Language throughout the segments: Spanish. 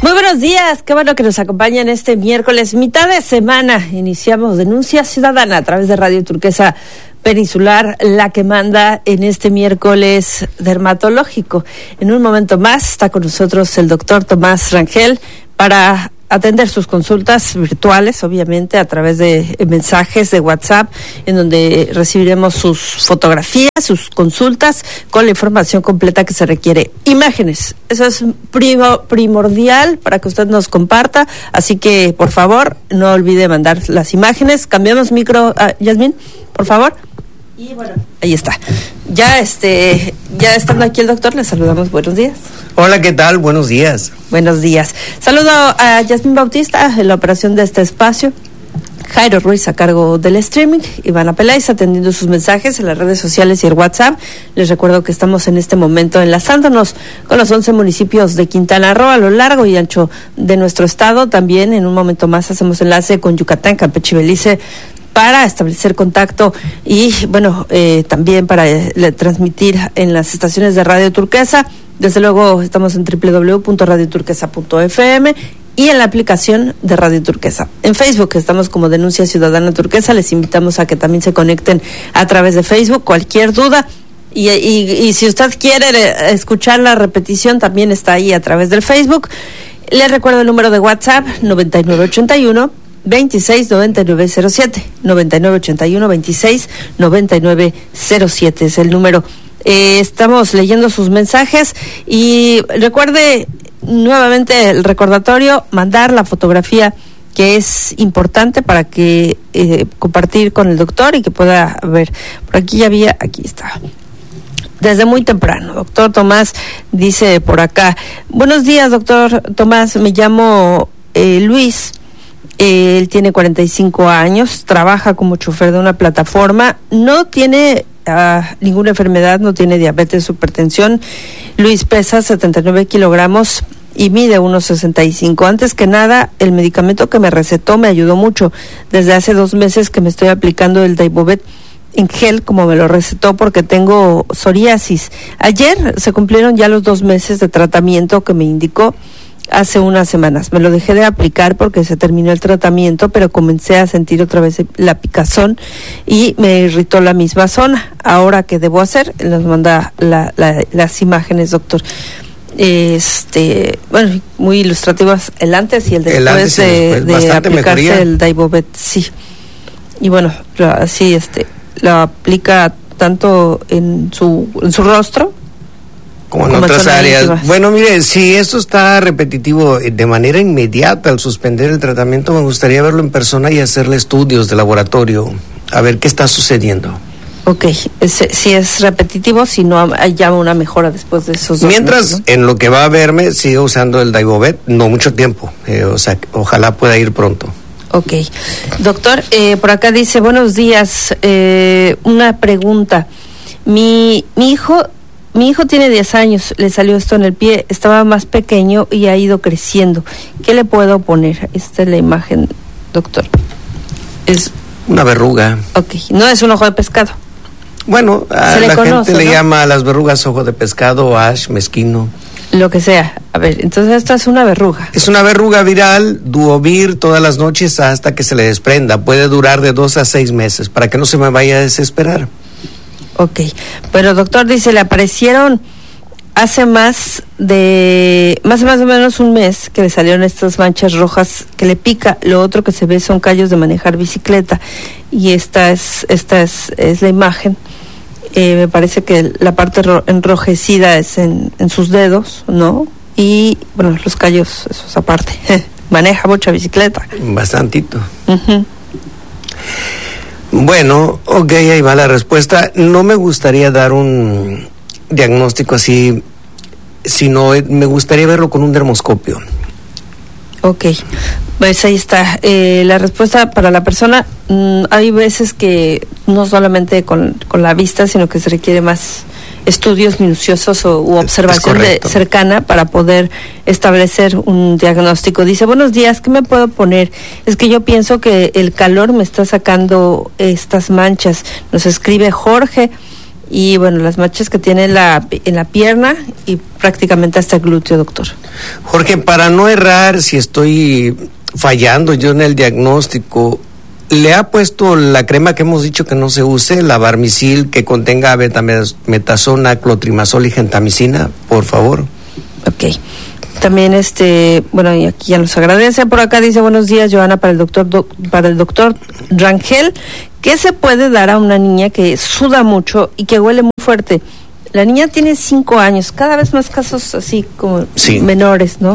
Muy buenos días, qué bueno que nos acompañan este miércoles, mitad de semana. Iniciamos Denuncia Ciudadana a través de Radio Turquesa Peninsular, la que manda en este miércoles dermatológico. En un momento más está con nosotros el doctor Tomás Rangel para atender sus consultas virtuales, obviamente, a través de mensajes de WhatsApp, en donde recibiremos sus fotografías, sus consultas, con la información completa que se requiere. Imágenes, eso es primordial para que usted nos comparta, así que, por favor, no olvide mandar las imágenes. Cambiamos micro, Yasmín, por favor. Y bueno, ahí está. Ya estando aquí el doctor, le saludamos. Buenos días. Hola, ¿qué tal? Buenos días. Buenos días. Saludo a Yasmín Bautista en la operación de este espacio. Jairo Ruiz a cargo del streaming. Ivana Peláez atendiendo sus mensajes en las redes sociales y el WhatsApp. Les recuerdo que estamos en este momento enlazándonos con los 11 municipios de Quintana Roo a lo largo y ancho de nuestro estado. También en un momento más hacemos enlace con Yucatán, Campeche y Belice para establecer contacto y, bueno, también para transmitir en las estaciones de Radio Turquesa. Desde luego estamos en www.radioturquesa.fm y en la aplicación de Radio Turquesa. En Facebook estamos como Denuncia Ciudadana Turquesa. Les invitamos a que también se conecten a través de Facebook. Cualquier duda y si usted quiere escuchar la repetición, también está ahí a través del Facebook. Les recuerdo el número de WhatsApp, 9981-269907, 9981-269907 es el número. Estamos leyendo sus mensajes y recuerde nuevamente el recordatorio, mandar la fotografía que es importante para que compartir con el doctor y que pueda ver. Por aquí aquí está. Desde muy temprano, doctor Tomás dice por acá: buenos días, doctor Tomás, me llamo Luis. Él tiene 45 años, trabaja como chofer de una plataforma, no tiene ninguna enfermedad, no tiene diabetes o hipertensión. Luis pesa 79 kilogramos y mide 1.65. Antes que nada, el medicamento que me recetó me ayudó mucho. Desde hace 2 meses que me estoy aplicando el Daibovet en gel, como me lo recetó, porque tengo psoriasis. Ayer se cumplieron ya los 2 meses de tratamiento que me indicó hace unas semanas. Me lo dejé de aplicar porque se terminó el tratamiento, pero comencé a sentir otra vez la picazón y me irritó la misma zona. Ahora, ¿qué debo hacer? Nos manda las imágenes, doctor. Bueno, muy ilustrativas el antes y el después de aplicarse mejoría. El Daibovet, sí. Y bueno, así lo aplica tanto en su rostro como en otras áreas. Íntimas. Bueno, mire, si esto está repetitivo de manera inmediata al suspender el tratamiento, me gustaría verlo en persona y hacerle estudios de laboratorio, a ver qué está sucediendo. Ok, si es repetitivo, si no hay ya una mejora después de esos 2 Mientras, meses, ¿no? En lo que va a verme, sigo usando el Daibovet, no mucho tiempo, ojalá pueda ir pronto. Ok. Doctor, por acá dice, buenos días, una pregunta. Mi hijo tiene 10 años, le salió esto en el pie, estaba más pequeño y ha ido creciendo. ¿Qué le puedo poner? Esta es la imagen, doctor. Es una verruga. Ok, no es un ojo de pescado. Bueno, la gente le llama a las verrugas ojo de pescado, ash, mezquino. Lo que sea. A ver, entonces esta es una verruga. Es una verruga viral, Duovir todas las noches hasta que se le desprenda. Puede durar de 2 a 6 meses, para que no se me vaya a desesperar. Ok, pero doctor dice, le aparecieron hace más o menos un mes que le salieron estas manchas rojas que le pica. Lo otro que se ve son callos de manejar bicicleta y esta es la imagen. Me parece que la parte enrojecida es en sus dedos, ¿no? Y bueno, los callos, eso es aparte. Maneja mucha bicicleta. Bastantito. Uh-huh. Bueno, ok, ahí va la respuesta. No me gustaría dar un diagnóstico así, sino me gustaría verlo con un dermoscopio. Ok, pues ahí está. La respuesta para la persona, hay veces que no solamente con la vista, sino que se requiere más estudios minuciosos u observación cercana para poder establecer un diagnóstico. Dice, buenos días, ¿qué me puedo poner? Es que yo pienso que el calor me está sacando estas manchas. Nos escribe Jorge y bueno, las manchas que tiene en la pierna y prácticamente hasta el glúteo, doctor. Jorge, para no errar, si estoy fallando yo en el diagnóstico, ¿le ha puesto la crema que hemos dicho que no se use, la Barmisil, que contenga betametasona, clotrimazol y gentamicina, por favor? Ok. También bueno, y aquí ya nos agradece. Por acá dice: buenos días, Joana, para el doctor Rangel, ¿qué se puede dar a una niña que suda mucho y que huele muy fuerte? La niña tiene 5 años, cada vez más casos así como menores, ¿no?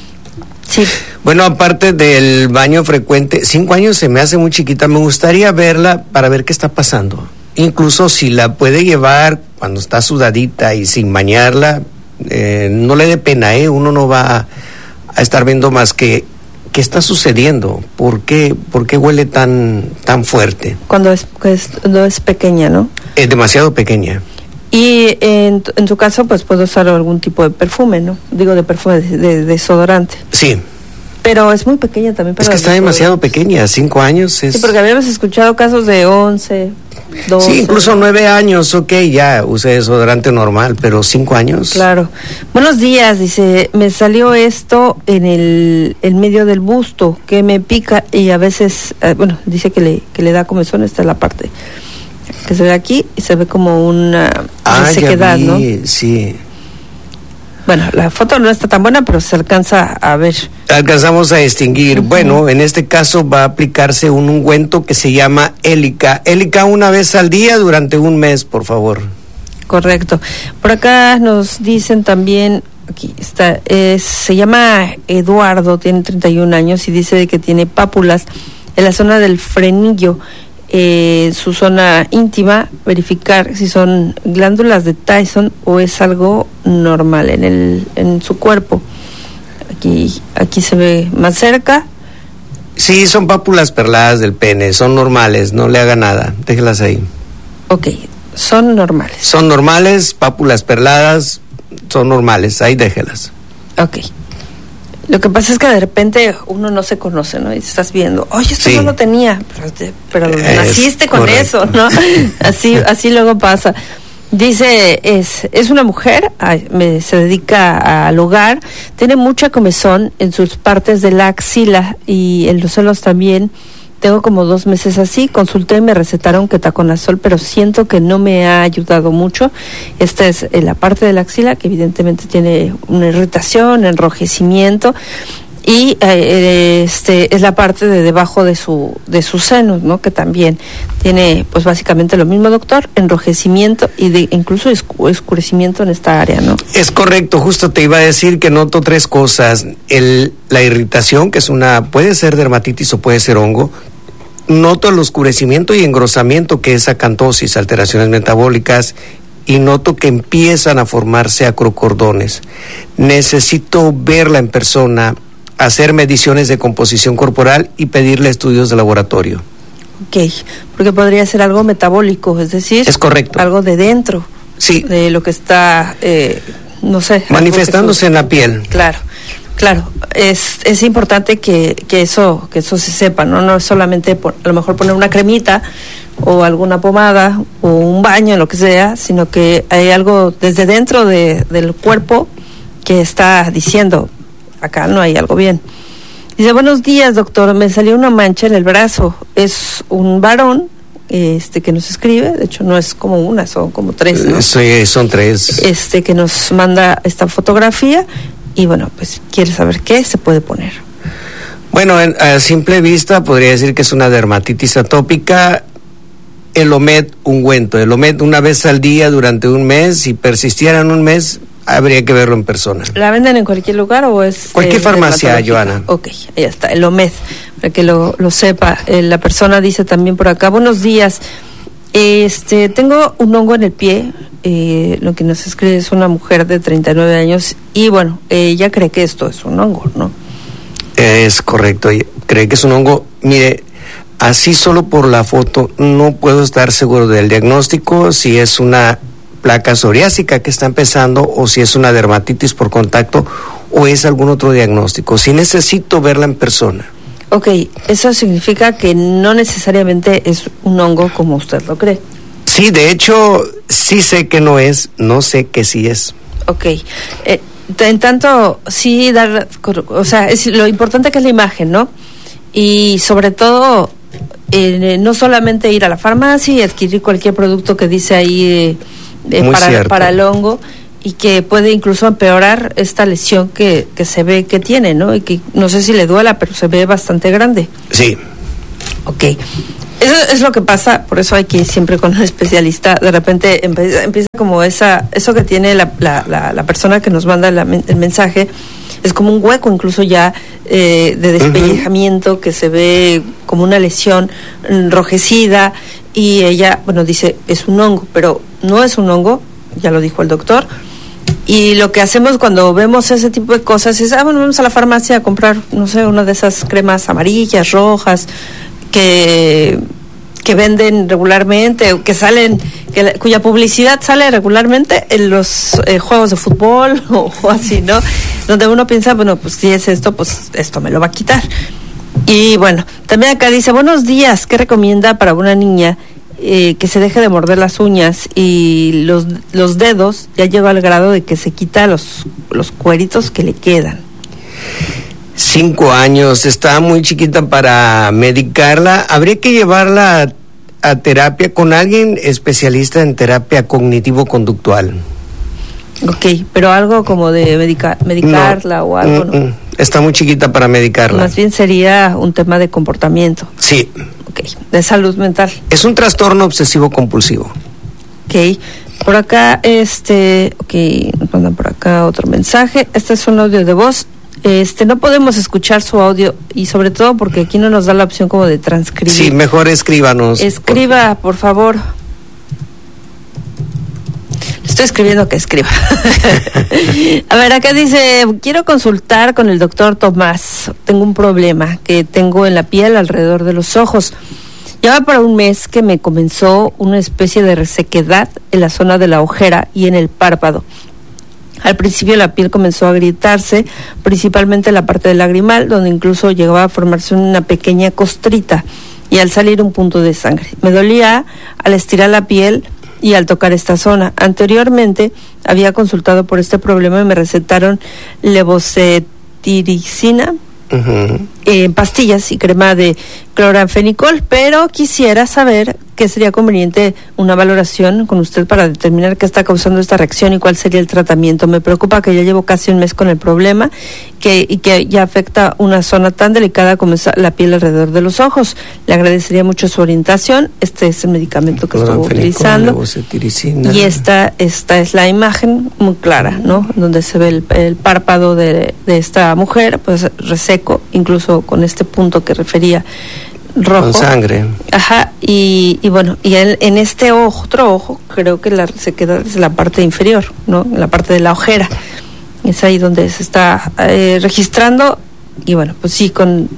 Sí. Bueno, aparte del baño frecuente, 5 años se me hace muy chiquita. Me gustaría verla para ver qué está pasando. Incluso si la puede llevar cuando está sudadita y sin bañarla, no le dé pena, uno no va a estar viendo más que qué está sucediendo, por qué huele tan fuerte. Cuando es pequeña, ¿no? Es demasiado pequeña. Y en tu caso, pues puedo usar algún tipo de perfume, ¿no? Digo, de perfume, de desodorante. Sí. Pero es muy pequeña también. Es que está demasiado pequeña, 5 años es... Sí, porque habíamos escuchado casos de 11, 12... Sí, incluso 9 años, ok, ya use desodorante normal, pero 5 años... Claro. Buenos días, dice, me salió esto en el medio del busto, que me pica y a veces, bueno, dice que le da comezón, esta es la parte que se ve aquí y se ve como una resequedad, ¿no? Sí. Bueno, la foto no está tan buena, pero se alcanza a ver. Alcanzamos a distinguir. Bueno, en este caso va a aplicarse un ungüento que se llama Élica. Élica una vez al día durante un mes, por favor. Correcto. Por acá nos dicen también, aquí está, se llama Eduardo, tiene 31 años y dice de que tiene pápulas en la zona del frenillo. Su zona íntima, verificar si son glándulas de Tyson o es algo normal en su cuerpo. Aquí se ve más cerca. Sí, son pápulas perladas del pene, son normales, no le haga nada, déjelas ahí. Ok, son normales. Son normales, pápulas perladas, son normales, ahí déjelas. Ok. Lo que pasa es que de repente uno no se conoce, ¿no? Y estás viendo, oye, esto no lo tenía, pero naciste con eso, ¿no? Así luego pasa. Dice, es una mujer, se dedica al hogar, tiene mucha comezón en sus partes de la axila y en los senos también. Tengo como 2 meses así, consulté y me recetaron ketoconazol, pero siento que no me ha ayudado mucho. Esta es la parte de la axila, que evidentemente tiene una irritación, enrojecimiento, y es la parte de debajo de sus senos, ¿no? Que también tiene, pues básicamente lo mismo, doctor, enrojecimiento y incluso oscurecimiento en esta área, ¿no? Es correcto, justo te iba a decir que noto 3 cosas. La irritación, que puede ser dermatitis o puede ser hongo. Noto el oscurecimiento y engrosamiento, que es acantosis, alteraciones metabólicas, y noto que empiezan a formarse acrocordones. Necesito verla en persona, hacer mediciones de composición corporal y pedirle estudios de laboratorio. Ok, porque podría ser algo metabólico, es decir, es correcto, algo de dentro, sí, de lo que está, no sé, manifestándose en la piel. Claro, es importante que eso se sepa, no es solamente a lo mejor poner una cremita o alguna pomada o un baño, lo que sea, sino que hay algo desde dentro del cuerpo que está diciendo, acá no hay algo bien. Dice, buenos días, doctor, me salió una mancha en el brazo, es un varón que nos escribe, de hecho no es como una, son como 3, ¿no? Sí, son 3. Que nos manda esta fotografía y bueno, pues quiere saber qué se puede poner. Bueno, a simple vista podría decir que es una dermatitis atópica. El Omed ungüento, el Omed una vez al día durante un mes, si persistiera en un mes, habría que verlo en persona. ¿La venden en cualquier lugar o es...? Cualquier farmacia, Joana. Ok, ahí está, el Omed, para que lo sepa. La persona dice también por acá, buenos días, tengo un hongo en el pie, lo que nos escribe es una mujer de 39 años, y bueno, ella cree que esto es un hongo, ¿no? Es correcto, cree que es un hongo. Mire, así solo por la foto no puedo estar seguro del diagnóstico, si es una placa psoriásica que está empezando o si es una dermatitis por contacto o es algún otro diagnóstico. Si necesito verla en persona. Ok, eso significa que no necesariamente es un hongo como usted lo cree. Sí, de hecho, sí sé que no es, no sé que sí es. Ok. En tanto, sí o sea, es lo importante que es la imagen, ¿no? Y sobre todo, no solamente ir a la farmacia y adquirir cualquier producto que dice ahí para el hongo, y que puede incluso empeorar esta lesión que se ve que tiene, ¿no? Y que no sé si le duela, pero se ve bastante grande. Sí. Ok. Eso es lo que pasa, por eso hay que ir siempre con un especialista. De repente empieza como eso que tiene la persona que nos manda el mensaje, es como un hueco incluso ya de despellejamiento, que se ve como una lesión enrojecida, y ella, bueno, dice, es un hongo, pero no es un hongo, ya lo dijo el doctor. Y lo que hacemos cuando vemos ese tipo de cosas es, bueno, vamos a la farmacia a comprar, no sé, una de esas cremas amarillas, rojas, que venden regularmente, o que salen, cuya publicidad sale regularmente en los juegos de fútbol o así, ¿no? Donde uno piensa, bueno, pues si es esto, pues esto me lo va a quitar. Y bueno, también acá dice, buenos días, ¿qué recomienda para una niña que se deje de morder las uñas y los dedos? Ya llega al grado de que se quita los cueritos que le quedan. 5 años, está muy chiquita para medicarla. Habría que llevarla a terapia con alguien especialista en terapia cognitivo-conductual. Ok, pero algo como de medicarla o algo, ¿no? Está muy chiquita para medicarla. Más bien sería un tema de comportamiento. Sí. Ok, de salud mental. Es un trastorno obsesivo-compulsivo. Ok, por acá, ok, nos mandan por acá otro mensaje. Este es un audio de voz. No podemos escuchar su audio, y sobre todo porque aquí no nos da la opción como de transcribir. Sí, mejor escríbanos. Escriba, por favor. Estoy escribiendo que escriba. A ver, acá dice, quiero consultar con el doctor Tomás. Tengo un problema que tengo en la piel alrededor de los ojos. Ya va para un mes que me comenzó una especie de resequedad en la zona de la ojera y en el párpado. Al principio la piel comenzó a agrietarse, principalmente en la parte del lagrimal, donde incluso llegaba a formarse una pequeña costrita y al salir un punto de sangre. Me dolía al estirar la piel y al tocar esta zona. Anteriormente había consultado por este problema y me recetaron levocetiricina, pastillas y crema de cloranfenicol, pero quisiera saber qué sería conveniente una valoración con usted para determinar qué está causando esta reacción y cuál sería el tratamiento. Me preocupa que ya llevo casi un mes con el problema y que ya afecta una zona tan delicada como es la piel alrededor de los ojos. Le agradecería mucho su orientación. Este es el medicamento que estuvo utilizando y esta es la imagen muy clara, ¿no? Donde se ve el párpado de esta mujer, pues reseco, incluso con este punto que refería, rojo. Con sangre. Ajá, y bueno, y en este otro ojo, creo que se queda desde la parte inferior, ¿no? En la parte de la ojera. Es ahí donde se está registrando, y bueno, pues sí, con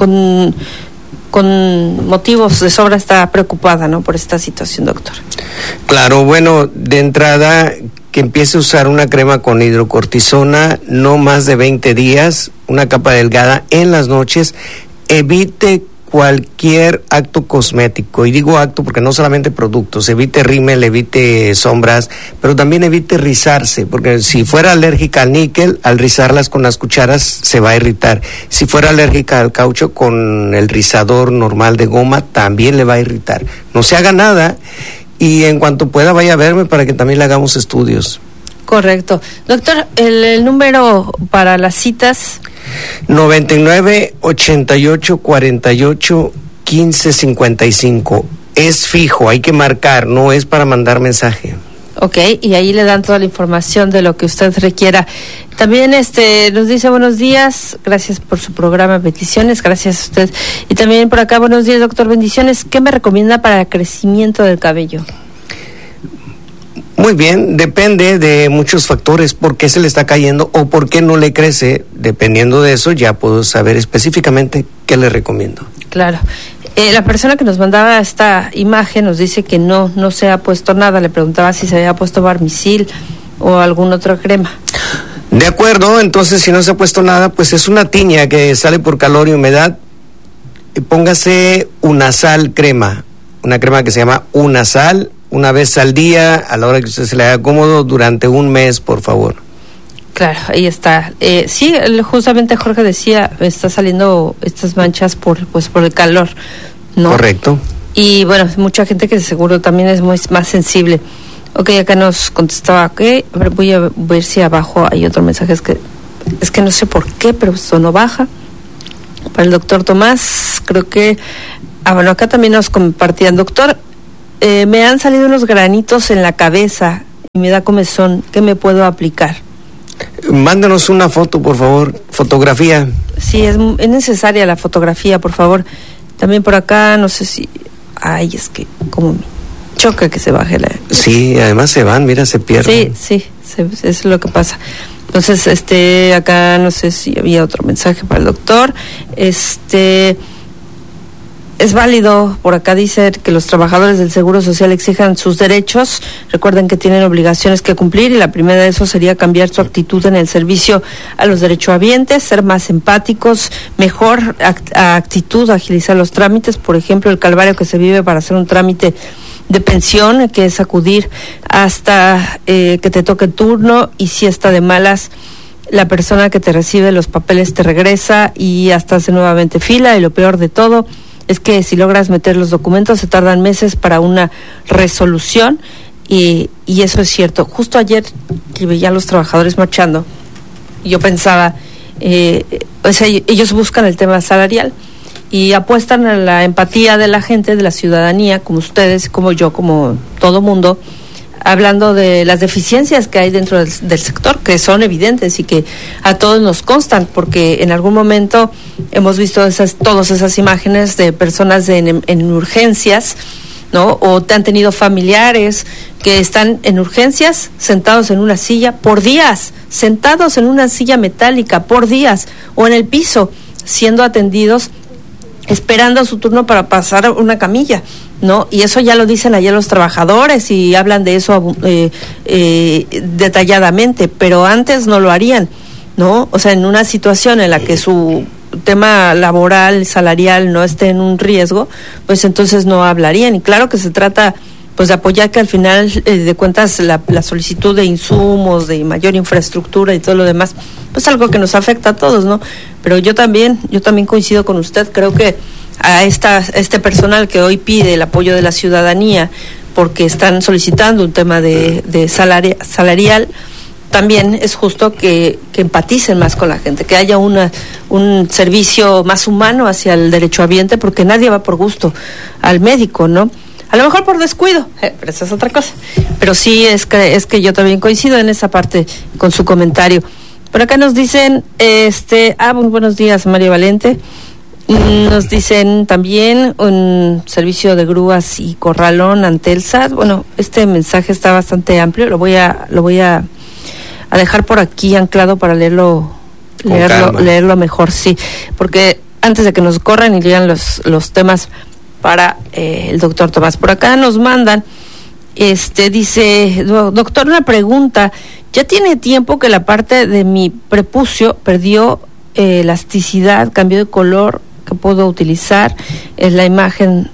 motivos de sobra está preocupada, ¿no? Por esta situación, doctor. Claro, bueno, de entrada, que empiece a usar una crema con hidrocortisona, no más de 20 días, una capa delgada en las noches. Evite cualquier acto cosmético, y digo acto porque no solamente productos, evite rímel, evite sombras, pero también evite rizarse, porque si fuera alérgica al níquel, al rizarlas con las cucharas se va a irritar. Si fuera alérgica al caucho, con el rizador normal de goma también le va a irritar. No se haga nada, y en cuanto pueda vaya a verme para que también le hagamos estudios. Correcto. Doctor, el número para las citas. 99 88 48 15 55. Es fijo, hay que marcar, no es para mandar mensaje. Ok, y ahí le dan toda la información de lo que usted requiera. También nos dice buenos días, gracias por su programa, bendiciones, gracias a usted. Y también por acá, buenos días, doctor, bendiciones. ¿Qué me recomienda para el crecimiento del cabello? Muy bien, depende de muchos factores, por qué se le está cayendo o por qué no le crece. Dependiendo de eso, ya puedo saber específicamente qué le recomiendo. Claro. La persona que nos mandaba esta imagen nos dice que no se ha puesto nada. Le preguntaba si se había puesto Barmisil o alguna otra crema. De acuerdo, entonces si no se ha puesto nada, pues es una tiña que sale por calor y humedad. Póngase Unasal crema, una crema que se llama Unasal una vez al día, a la hora que usted se le haga cómodo, durante un mes, por favor. Claro, ahí está. Sí, justamente Jorge decía, está saliendo estas manchas por el calor, ¿no? Correcto. Y bueno, mucha gente que seguro también es más sensible. Ok, acá nos contestaba que, a ver, voy a ver si abajo hay otro mensaje, es que no sé por qué, pero esto no baja. Para el doctor Tomás, creo que, bueno, acá también nos compartían, doctor, me han salido unos granitos en la cabeza y me da comezón, ¿qué me puedo aplicar? Mándanos una foto, por favor, fotografía. Sí, es necesaria la fotografía, por favor. También por acá, no sé si, es que como me choca que se baje la... Sí, además se van, mira, se pierden. Sí, es lo que pasa. Entonces, acá no sé si había otro mensaje para el doctor. Es válido, por acá dice que los trabajadores del Seguro Social exijan sus derechos. Recuerden que tienen obligaciones que cumplir y la primera de eso sería cambiar su actitud en el servicio a los derechohabientes, ser más empáticos, mejor actitud, agilizar los trámites. Por ejemplo, el calvario que se vive para hacer un trámite de pensión, que es acudir hasta que te toque el turno, y si está de malas, la persona que te recibe los papeles te regresa y hasta hace nuevamente fila, y lo peor de todo es que si logras meter los documentos se tardan meses para una resolución, y eso es cierto. Justo ayer que veía a los trabajadores marchando, yo pensaba, ellos buscan el tema salarial y apuestan a la empatía de la gente, de la ciudadanía, como ustedes, como yo, como todo mundo, hablando de las deficiencias que hay dentro del sector, que son evidentes y que a todos nos constan, porque en algún momento hemos visto todas esas imágenes de personas en urgencias, ¿no? O han tenido familiares que están en urgencias, sentados en una silla por días, sentados en una silla metálica por días, o en el piso, siendo atendidos, esperando su turno para pasar una camilla, ¿no? Y eso ya lo dicen ayer los trabajadores y hablan de eso detalladamente, pero antes no lo harían, ¿no? O sea, en una situación en la que su tema laboral, salarial no esté en un riesgo, pues entonces no hablarían. Y claro que se trata pues de apoyar, que al final de cuentas la solicitud de insumos, de mayor infraestructura y todo lo demás, pues algo que nos afecta a todos, ¿no? Pero yo también coincido con usted. Creo que a este personal que hoy pide el apoyo de la ciudadanía porque están solicitando un tema de salarial, también es justo que empaticen más con la gente, que haya un servicio más humano hacia el derechohabiente, porque nadie va por gusto al médico, ¿no? A lo mejor por descuido, pero esa es otra cosa. Pero sí es que yo también coincido en esa parte con su comentario. Por acá nos dicen, muy buenos días, María Valente. Nos dicen también un servicio de grúas y corralón ante el SAT. Bueno, este mensaje está bastante amplio, lo voy a dejar por aquí anclado para leerlo mejor, sí, porque antes de que nos corran y lean los temas para el doctor Tomás. Por acá nos mandan, dice, doctor, una pregunta. Ya tiene tiempo que la parte de mi prepucio perdió elasticidad, cambió de color, que puedo utilizar. Es la imagen,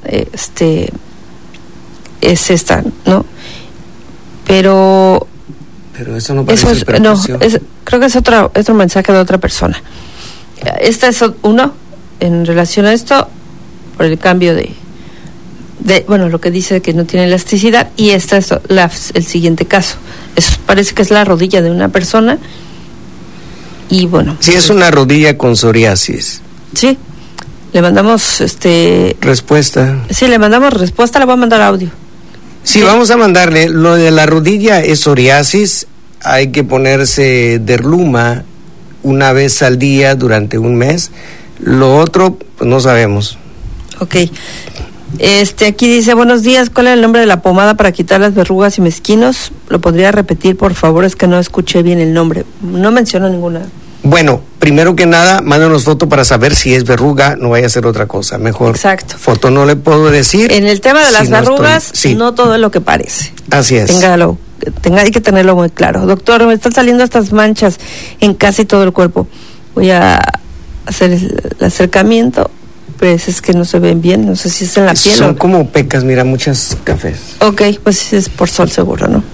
es esta, ¿no? Pero eso no parece el prepucio. Creo que es otro mensaje de otra persona. Este es uno en relación a esto, por el cambio de lo que dice que no tiene elasticidad, y esta es el siguiente caso. Parece que es la rodilla de una persona, y bueno. Sí, es una rodilla con psoriasis. Sí, le mandamos respuesta. Sí, le mandamos respuesta, le voy a mandar audio. Sí, vamos a mandarle. Lo de la rodilla es psoriasis, hay que ponerse Derluma una vez al día durante un mes. Lo otro, pues no sabemos. Ok. Aquí dice, buenos días, ¿cuál es el nombre de la pomada para quitar las verrugas y mezquinos? ¿Lo podría repetir, por favor? Es que no escuché bien el nombre. No menciono ninguna. Bueno, primero que nada, mándanos foto para saber si es verruga, no vaya a ser otra cosa. Mejor. Exacto. Foto no le puedo decir. En el tema de las verrugas, no todo es lo que parece. Así es. Hay que tenerlo muy claro. Doctor, me están saliendo estas manchas en casi todo el cuerpo. Voy a hacer el acercamiento. pues es que no se ven bien, no sé si es en la piel. Son como pecas, mira, muchas cafés. Ok, pues es por sol seguro, ¿no?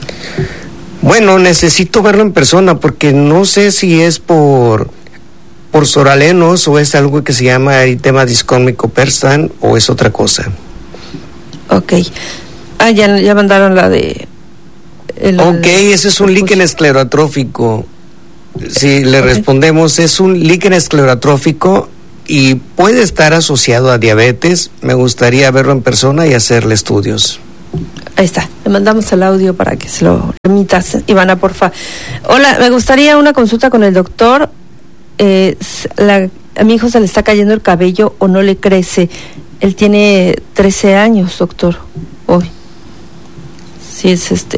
Bueno, necesito verlo en persona porque no sé si es por soralenos o es algo que se llama eritema discómico perstan o es otra cosa. Ok. Ya mandaron la de... ese es un líquen esclerotrófico. Si le respondemos, es un líquen esclerotrófico y puede estar asociado a diabetes. Me gustaría verlo en persona y hacerle estudios. Ahí está, le mandamos el audio para que se lo remitas. Ivana, porfa. Hola, me gustaría una consulta con el doctor. A mi hijo se le está cayendo el cabello o no le crece. Él tiene 13 años, doctor, hoy. Sí,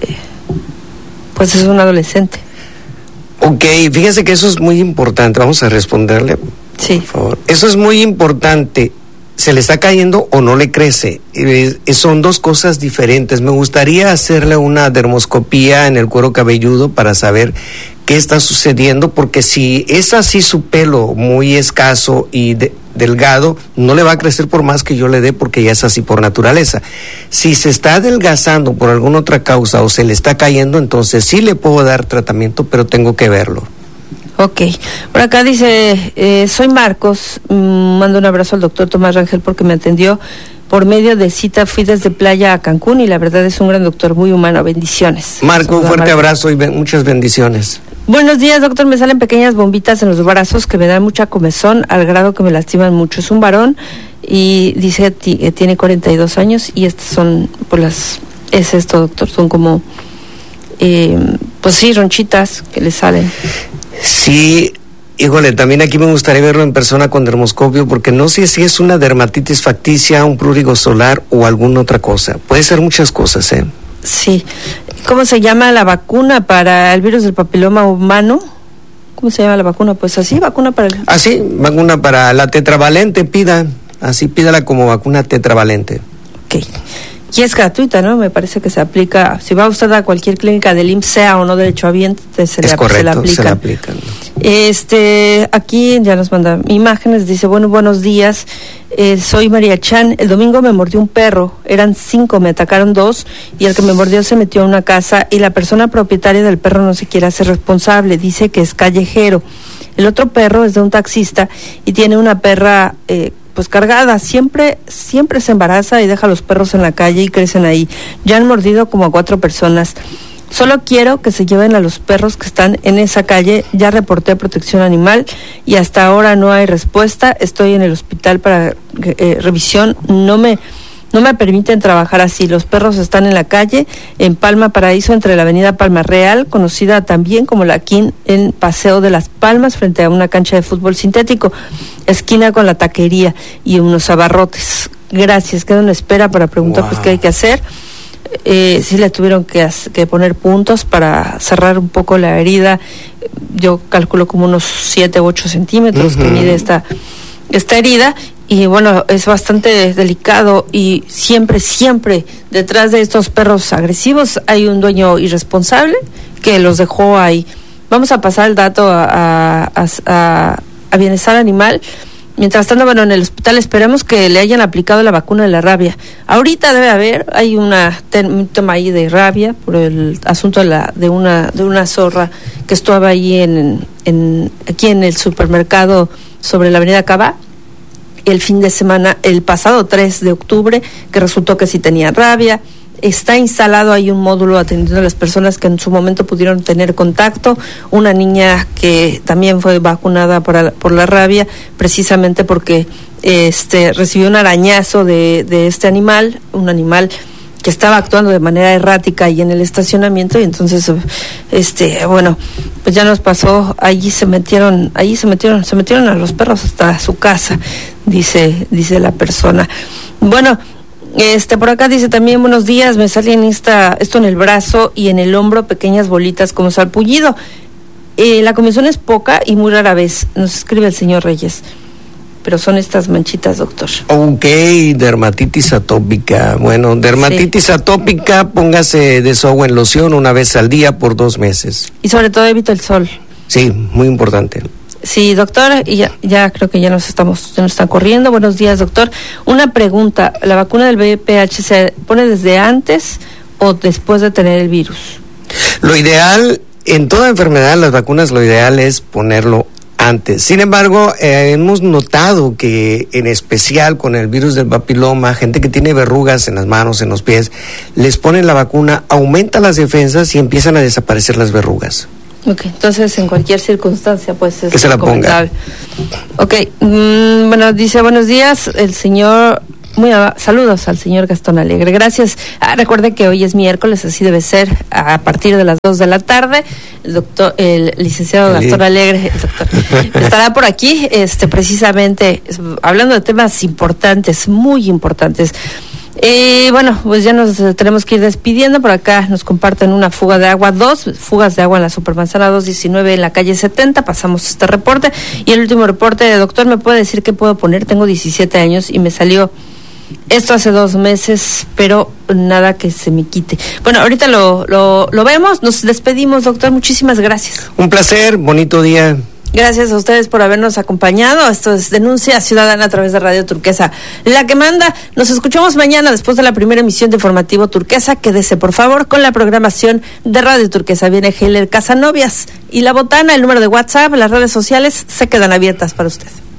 pues es un adolescente. Ok, fíjese que eso es muy importante. Vamos a responderle, sí, por favor. Eso es muy importante. ¿Se le está cayendo o no le crece? Son dos cosas diferentes. Me gustaría hacerle una dermoscopía en el cuero cabelludo para saber qué está sucediendo, porque si es así su pelo muy escaso y delgado, no le va a crecer por más que yo le dé, porque ya es así por naturaleza. Si se está adelgazando por alguna otra causa o se le está cayendo, entonces sí le puedo dar tratamiento, pero tengo que verlo. Ok, por acá dice, soy Marcos, mando un abrazo al doctor Tomás Rangel porque me atendió por medio de cita, fui desde Playa a Cancún y la verdad es un gran doctor, muy humano, bendiciones. Marco, un fuerte abrazo y muchas bendiciones. Buenos días, doctor, me salen pequeñas bombitas en los brazos que me dan mucha comezón al grado que me lastiman mucho. Es un varón y dice que tiene 42 años y estas son, es esto, doctor, son como, pues sí, ronchitas que le salen. Sí, híjole, también aquí me gustaría verlo en persona con dermoscopio, porque no sé si es una dermatitis facticia, un prurigo solar o alguna otra cosa. Puede ser muchas cosas, ¿eh? Sí. ¿Cómo se llama la vacuna para el virus del papiloma humano? ¿Cómo se llama la vacuna? Pues así, vacuna para el... Así, vacuna para la tetravalente, pídala como vacuna tetravalente. Ok. Y es gratuita, ¿no? Me parece que se aplica, si va usted a cualquier clínica del IMSS, sea o no derechohabiente, se le aplican. Aquí ya nos mandan imágenes, dice, buenos días, soy María Chan, el domingo me mordió un perro, eran 5, me atacaron 2, y el que me mordió se metió a una casa, y la persona propietaria del perro no se quiere hacer responsable, dice que es callejero. El otro perro es de un taxista, y tiene una perra, pues cargada, siempre se embaraza y deja a los perros en la calle y crecen ahí. Ya han mordido como a 4 personas. Solo quiero que se lleven a los perros que están en esa calle. Ya reporté a Protección Animal y hasta ahora no hay respuesta. Estoy en el hospital para revisión. No me permiten trabajar así. Los perros están en la calle, en Palma Paraíso, entre la avenida Palma Real, conocida también como la Quín, en Paseo de las Palmas, frente a una cancha de fútbol sintético, esquina con la taquería y unos abarrotes. Gracias, quedo en espera para preguntar pues qué hay que hacer. Sí le tuvieron que poner puntos para cerrar un poco la herida. Yo calculo como unos 7 u 8 centímetros que mide esta herida. Y bueno, es bastante delicado y siempre detrás de estos perros agresivos hay un dueño irresponsable que los dejó ahí. Vamos a pasar el dato a Bienestar Animal. Mientras tanto, en el hospital esperemos que le hayan aplicado la vacuna de la rabia. Ahorita hay un tema ahí de rabia por el asunto de una zorra que estaba ahí aquí en el supermercado sobre la avenida Cabá. El fin de semana, el pasado 3 de octubre, que resultó que sí tenía rabia. Está instalado ahí un módulo atendiendo a las personas que en su momento pudieron tener contacto. Una niña que también fue vacunada por la rabia, precisamente porque recibió un arañazo de este animal, un animal que estaba actuando de manera errática ahí en el estacionamiento, y entonces pues ya nos pasó, se metieron a los perros hasta su casa, dice la persona. Bueno, por acá dice también, buenos días, me salen esto en el brazo y en el hombro, pequeñas bolitas como salpullido. La comezón es poca y muy rara vez, nos escribe el señor Reyes. Pero son estas manchitas, doctor. Ok, dermatitis atópica. Bueno, dermatitis atópica, póngase desagüe en loción una vez al día por 2 meses. Y sobre todo evito el sol. Sí, muy importante. Sí, doctor, y ya creo que ya nos están corriendo. Buenos días, doctor. Una pregunta, ¿la vacuna del VPH se pone desde antes o después de tener el virus? Lo ideal, en toda enfermedad, las vacunas, lo ideal es ponerlo antes. Sin embargo, hemos notado que en especial con el virus del papiloma, gente que tiene verrugas en las manos, en los pies, les ponen la vacuna, aumenta las defensas y empiezan a desaparecer las verrugas. Ok, entonces en cualquier circunstancia pues es que se la ponga. Ok, bueno, dice buenos días el señor, saludos al señor Gastón Alegre, gracias. Recuerde que hoy es miércoles, así debe ser, a partir de las 2 de la tarde, el licenciado Gastón Alegre, el doctor, estará por aquí, precisamente hablando de temas importantes, muy importantes. Bueno, pues ya nos tenemos que ir despidiendo. Por acá nos comparten una fuga de agua, 2 fugas de agua en la Supermanzana 219 en la calle 70. Pasamos este reporte. Y el último reporte, doctor, ¿me puede decir qué puedo poner? Tengo 17 años y me salió esto hace 2 meses, pero nada que se me quite. Bueno, ahorita lo vemos. Nos despedimos, doctor. Muchísimas gracias. Un placer, bonito día. Gracias a ustedes por habernos acompañado. Esto es Denuncia Ciudadana a través de Radio Turquesa, la que manda. Nos escuchamos mañana después de la primera emisión de Informativo Turquesa. Quédese, por favor, con la programación de Radio Turquesa. Viene Heiler Casanovias y La Botana, el número de WhatsApp, las redes sociales se quedan abiertas para usted.